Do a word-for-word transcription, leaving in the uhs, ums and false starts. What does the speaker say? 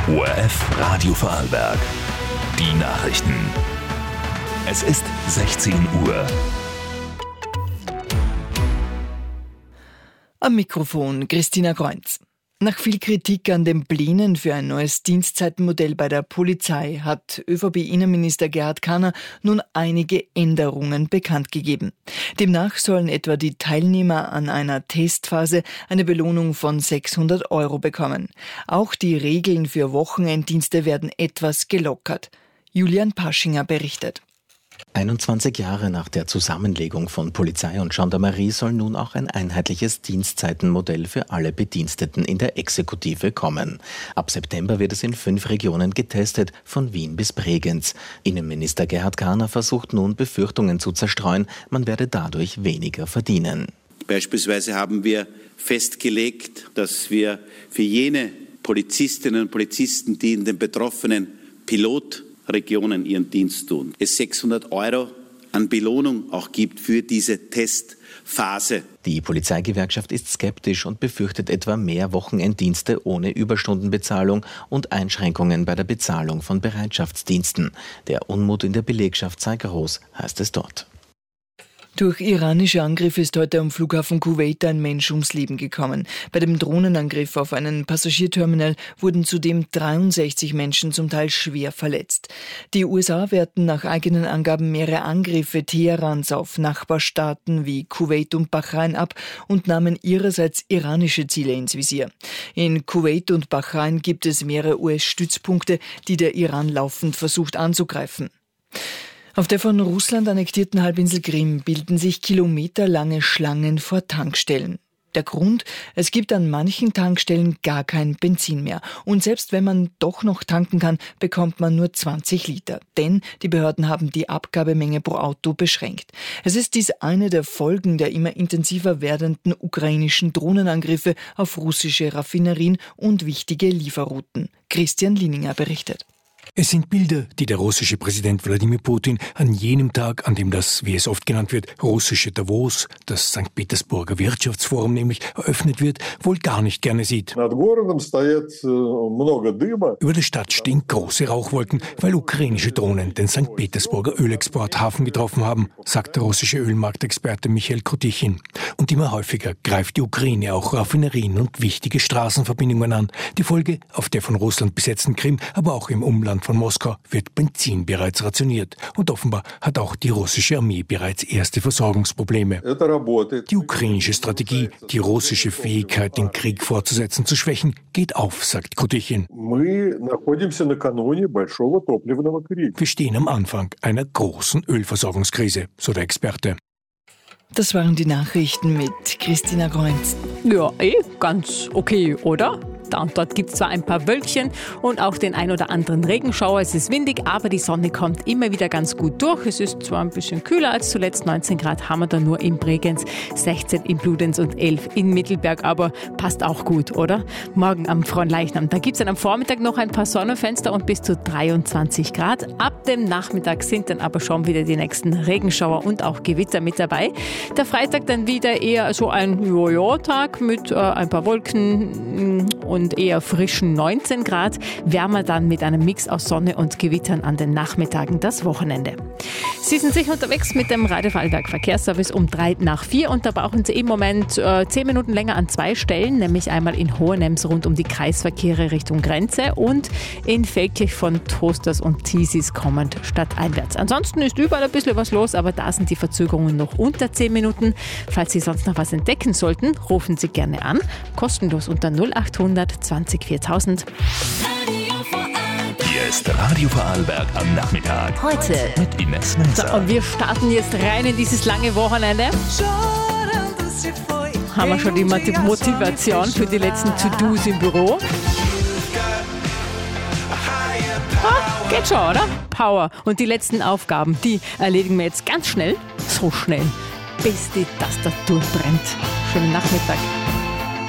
O R F Radio Vorarlberg. Die Nachrichten. Es ist sechzehn Uhr. Am Mikrofon Christina Kreunz. Nach viel Kritik an den Plänen für ein neues Dienstzeitenmodell bei der Polizei hat ÖVP-Innenminister Gerhard Kahner nun einige Änderungen bekannt gegeben. Demnach sollen etwa die Teilnehmer an einer Testphase eine Belohnung von sechshundert Euro bekommen. Auch die Regeln für Wochenenddienste werden etwas gelockert. Julian Paschinger berichtet. einundzwanzig Jahre nach der Zusammenlegung von Polizei und Gendarmerie soll nun auch ein einheitliches Dienstzeitenmodell für alle Bediensteten in der Exekutive kommen. Ab September wird es in fünf Regionen getestet, von Wien bis Bregenz. Innenminister Gerhard Kahner versucht nun, Befürchtungen zu zerstreuen, man werde dadurch weniger verdienen. Beispielsweise haben wir festgelegt, dass wir für jene Polizistinnen und Polizisten, die in den betroffenen Pilot Regionen ihren Dienst tun, es sechshundert Euro an Belohnung auch gibt für diese Testphase. Die Polizeigewerkschaft ist skeptisch und befürchtet etwa mehr Wochenenddienste ohne Überstundenbezahlung und Einschränkungen bei der Bezahlung von Bereitschaftsdiensten. Der Unmut in der Belegschaft sei groß, heißt es dort. Durch iranische Angriffe ist heute am Flughafen Kuwait ein Mensch ums Leben gekommen. Bei dem Drohnenangriff auf einen Passagierterminal wurden zudem dreiundsechzig Menschen zum Teil schwer verletzt. Die U S A wehrten nach eigenen Angaben mehrere Angriffe Teherans auf Nachbarstaaten wie Kuwait und Bahrain ab und nahmen ihrerseits iranische Ziele ins Visier. In Kuwait und Bahrain gibt es mehrere U S-Stützpunkte, die der Iran laufend versucht anzugreifen. Auf der von Russland annektierten Halbinsel Krim bilden sich kilometerlange Schlangen vor Tankstellen. Der Grund? Es gibt an manchen Tankstellen gar kein Benzin mehr. Und selbst wenn man doch noch tanken kann, bekommt man nur zwanzig Liter. Denn die Behörden haben die Abgabemenge pro Auto beschränkt. Es ist dies eine der Folgen der immer intensiver werdenden ukrainischen Drohnenangriffe auf russische Raffinerien und wichtige Lieferrouten. Christian Lininger berichtet. Es sind Bilder, die der russische Präsident Wladimir Putin an jenem Tag, an dem das, wie es oft genannt wird, russische Davos, das Sankt Petersburger Wirtschaftsforum nämlich, eröffnet wird, wohl gar nicht gerne sieht. Über der Stadt stehen große Rauchwolken, weil ukrainische Drohnen den Sankt Petersburger Ölexporthafen getroffen haben, sagt der russische Ölmarktexperte Michail Kutichin. Und immer häufiger greift die Ukraine auch Raffinerien und wichtige Straßenverbindungen an. Die Folge auf der von Russland besetzten Krim, aber auch im Umland von Moskau wird Benzin bereits rationiert. Und offenbar hat auch die russische Armee bereits erste Versorgungsprobleme. Die ukrainische Strategie, die russische Fähigkeit, den Krieg fortzusetzen, zu schwächen, geht auf, sagt Kutichin. Wir stehen am Anfang einer großen Ölversorgungskrise, so der Experte. Das waren die Nachrichten mit Christina Kreunz. Ja, eh, ganz okay, oder? Da und dort gibt es zwar ein paar Wölkchen und auch den ein oder anderen Regenschauer. Es ist windig, aber die Sonne kommt immer wieder ganz gut durch. Es ist zwar ein bisschen kühler als zuletzt, neunzehn Grad haben wir da nur in Bregenz, sechzehn in Bludenz und elf in Mittelberg, aber passt auch gut, oder? Morgen am Fronleichnam, da gibt es dann am Vormittag noch ein paar Sonnenfenster und bis zu dreiundzwanzig Grad. Ab dem Nachmittag sind dann aber schon wieder die nächsten Regenschauer und auch Gewitter mit dabei. Der Freitag dann wieder eher so ein Jojo-Tag mit äh, ein paar Wolken und und eher frischen neunzehn Grad, wärmer dann mit einem Mix aus Sonne und Gewittern an den Nachmittagen das Wochenende. Sie sind sicher unterwegs mit dem Radio Vorarlberg Verkehrsservice um drei nach vier und da brauchen Sie im Moment äh, zehn Minuten länger an zwei Stellen, nämlich einmal in Hohenems rund um die Kreisverkehre Richtung Grenze und in Feldkirch von Toasters und Thesis kommend stadteinwärts. Ansonsten ist überall ein bisschen was los, aber da sind die Verzögerungen noch unter zehn Minuten. Falls Sie sonst noch was entdecken sollten, rufen Sie gerne an, kostenlos unter null acht hundert zwanzig viertausend. Hier ist Radio Vorarlberg am Nachmittag. Heute mit Ines Melzer. So, und wir starten jetzt rein in dieses lange Wochenende. Haben wir schon die Motivation für die letzten To-Dos im Büro? Ah, geht schon, oder? Power. Und die letzten Aufgaben, die erledigen wir jetzt ganz schnell, so schnell, bis die Tastatur brennt. Schönen Nachmittag.